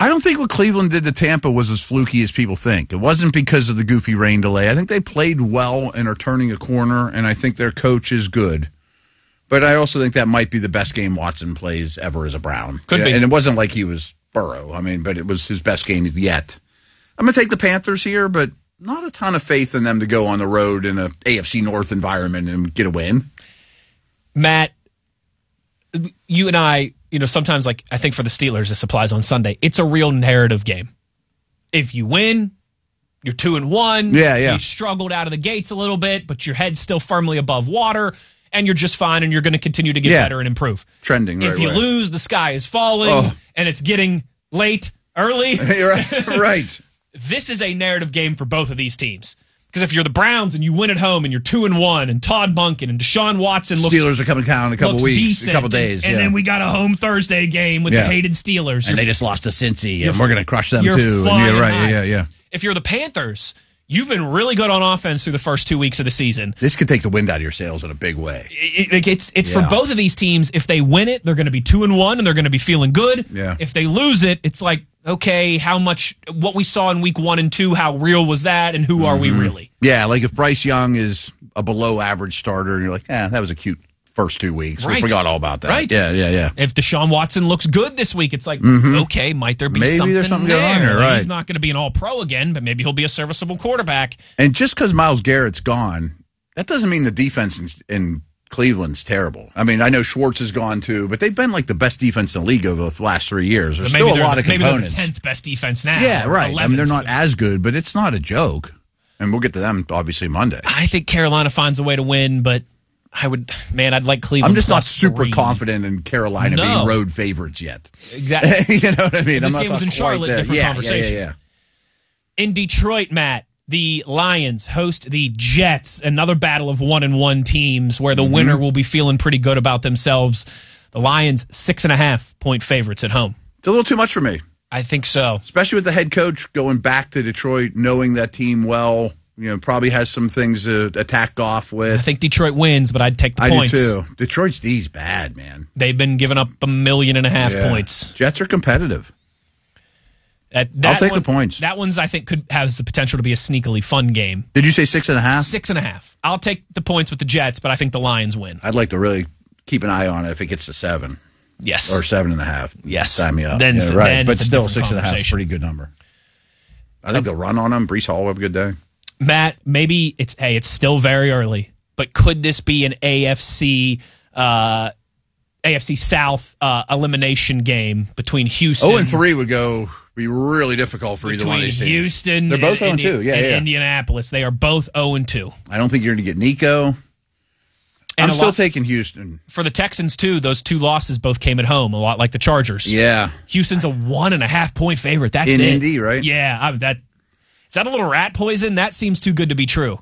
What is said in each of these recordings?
I don't think what Cleveland did to Tampa was as fluky as people think. It wasn't because of the goofy rain delay. I think they played well and are turning a corner, and I think their coach is good. But I also think that might be the best game Watson plays ever as a Brown. Could be. And it wasn't like he was Burrow. I mean, but it was his best game yet. I'm going to take the Panthers here, but not a ton of faith in them to go on the road in a AFC North environment and get a win. Matt, you and I, sometimes, like, I think for the Steelers, this applies on Sunday. It's a real narrative game. If you win, you're 2-1. Yeah. You struggled out of the gates a little bit, but your head's still firmly above water, and you're just fine, and you're going to continue to get better and improve. Trending right If you way. lose, the sky is falling, and it's getting early. Right. This is a narrative game for both of these teams. Because if you're the Browns and you win at home and you're 2-1 and Todd Monken and Deshaun Watson Steelers are coming down in a couple weeks, decent, a couple days. And then we got a home Thursday game with the hated Steelers. And they just lost to Cincy, and we're going to crush them you're too. flying And you're right. high. Yeah. If you're the Panthers, you've been really good on offense through the first 2 weeks of the season. This could take the wind out of your sails in a big way. It's for both of these teams. If they win it, they're going to be 2-1 and they're going to be feeling good. Yeah. If they lose it, it's like, okay, what we saw in week 1 and 2, how real was that, and who are we really? Yeah, like if Bryce Young is a below average starter, and you're like, that was a cute first 2 weeks. Right. We forgot all about that. Right. Yeah. If Deshaun Watson looks good this week, it's like, okay, might there be Maybe something there's something there? going on here, right. He's not going to be an all-pro again, but maybe he'll be a serviceable quarterback. And just because Myles Garrett's gone, that doesn't mean the defense in Cleveland's terrible. I mean, I know Schwartz is gone too, but they've been like the best defense in the league over the last 3 years. There's still a lot of components. Maybe they're the 10th best defense now. Yeah, right. 11th. I mean, they're not as good, but it's not a joke. And we'll get to them, obviously, Monday. I think Carolina finds a way to win, but I'd like Cleveland. I'm just not super +3. confident in Carolina being road favorites yet. Exactly. You know what I mean? This game was in Charlotte, different conversation. Yeah. In Detroit, Matt, the Lions host the Jets, another battle of 1-1 teams where the winner will be feeling pretty good about themselves. The Lions, 6.5-point favorites at home. It's a little too much for me. I think so. Especially with the head coach going back to Detroit, knowing that team well, probably has some things to attack Goff with. I think Detroit wins, but I'd take the points. I do too. Detroit's D's bad, man. They've been giving up 1.5 million points. Jets are competitive. I'll take the points. That one's, I think, has the potential to be a sneakily fun game. Did you say 6.5? 6.5. I'll take the points with the Jets, but I think the Lions win. I'd like to really keep an eye on it if it gets to 7. Yes. Or 7.5. Yes. Sign me up. Then, right. then But still, 6.5 is a pretty pretty good number. I think they'll run on them. Breece Hall will have a good day. Matt, maybe it's still very early, but could this be an AFC South elimination game between Houston? 0-3 would be really difficult for either one of these teams. Houston, they're both 0-2. Yeah. Indianapolis, they are both 0-2. I don't think you're going to get Nico. And I'm still taking Houston. For the Texans, too, those 2 losses both came at home, a lot like the Chargers. Yeah. Houston's a 1.5-point favorite. That's it. In Indy, right? Yeah. Is that a little rat poison? That seems too good to be true.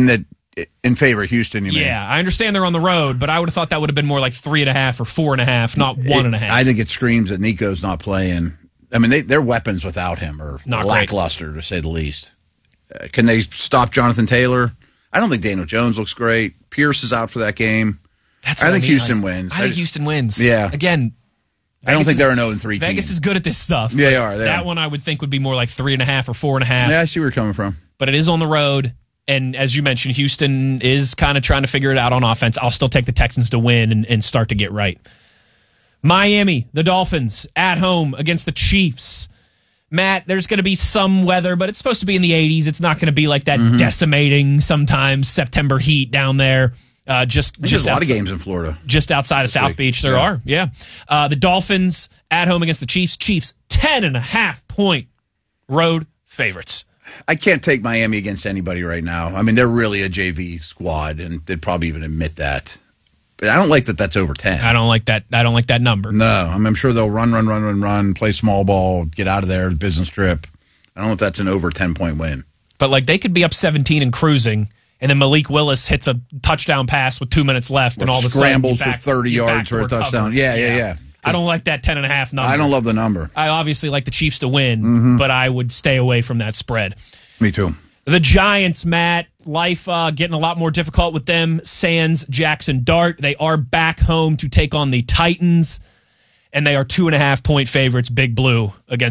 In favor of Houston, you mean? Yeah, I understand they're on the road, but I would have thought that would have been more like 3.5 or 4.5, not 1.5. I think it screams that Nico's not playing. I mean, their weapons without him are not lackluster, to say the least. Can they stop Jonathan Taylor? I don't think Daniel Jones looks great. Pierce is out for that game. I think Houston wins. I think Houston wins. Yeah. Again, I don't think they're an 0-3 team. Vegas is good at this stuff. Yeah, they are. That one I would think would be more like 3.5 or 4.5. Yeah, I see where you're coming from. But it is on the road. And as you mentioned, Houston is kind of trying to figure it out on offense. I'll still take the Texans to win and start to get right. Miami, the Dolphins, at home against the Chiefs. Matt, there's going to be some weather, but it's supposed to be in the 80s. It's not going to be like that decimating sometimes September heat down there. Just a lot of games in Florida. Just outside of South Beach, there are. Yeah. The Dolphins at home against the Chiefs. Chiefs, 10.5-point road favorites. I can't take Miami against anybody right now. I mean, they're really a JV squad, and they'd probably even admit that. But I don't like that that's over 10. I don't like that number. No, I'm sure they'll run, play small ball, get out of there, business trip. I don't know if that's an over 10-point win. But they could be up 17 and cruising, and then Malik Willis hits a touchdown pass with 2 minutes left, and all of a sudden scrambles for 30 yards for a touchdown. Yeah. I don't like that 10.5 number. I don't love the number. I obviously like the Chiefs to win, but I would stay away from that spread. Me too. The Giants, Matt, life getting a lot more difficult with them. Sans Jackson Dart. They are back home to take on the Titans, and they are 2.5-point favorites, Big Blue, against